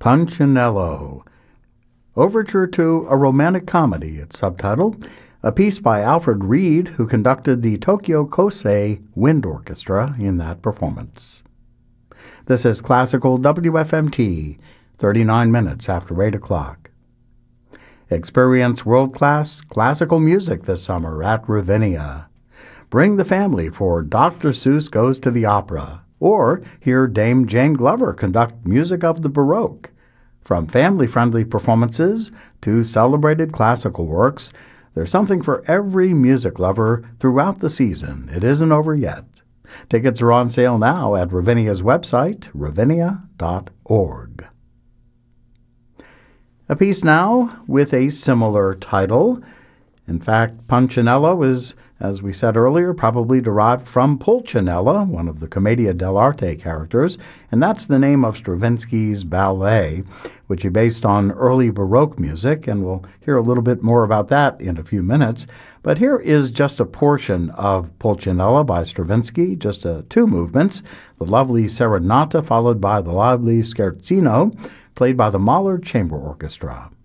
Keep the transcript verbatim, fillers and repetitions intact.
Punchinello, Overture to a Romantic Comedy, it's subtitled, a piece by Alfred Reed, who conducted the Tokyo Kosei Wind Orchestra in that performance. This is Classical W F M T, thirty-nine minutes after eight o'clock. Experience world-class classical music this summer at Ravinia. Bring the family for Doctor Seuss Goes to the Opera, or hear Dame Jane Glover conduct music of the Baroque. From family-friendly performances to celebrated classical works, there's something for every music lover throughout the season. It isn't over yet. Tickets are on sale now at Ravinia's website, ravinia dot org. A piece now with a similar title. In fact, Punchinello is, as we said earlier, probably derived from Pulcinella, one of the Commedia dell'arte characters, and that's the name of Stravinsky's ballet, which he based on early Baroque music, and we'll hear a little bit more about that in a few minutes. But here is just a portion of Pulcinella by Stravinsky, just uh, two movements, the lovely Serenata followed by the lively Scherzino, played by the Mahler Chamber Orchestra.